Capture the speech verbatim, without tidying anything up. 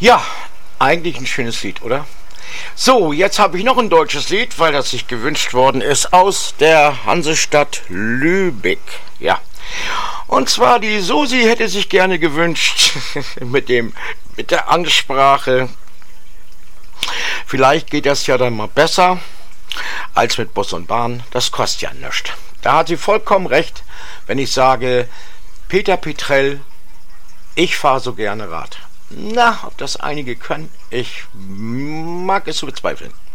Ja, eigentlich ein schönes Lied, oder? So, jetzt habe ich noch ein deutsches Lied, weil das sich gewünscht worden ist, aus der Hansestadt Lübeck. Ja. Und zwar die Susi hätte sich gerne gewünscht mit dem mit der Ansprache. Vielleicht geht das ja dann mal besser als mit Bus und Bahn. Das kostet ja nichts. Da hat sie vollkommen recht, wenn ich sage, Peter Petrell, ich fahre so gerne Rad. Na, ob das einige können, ich mag es zu bezweifeln.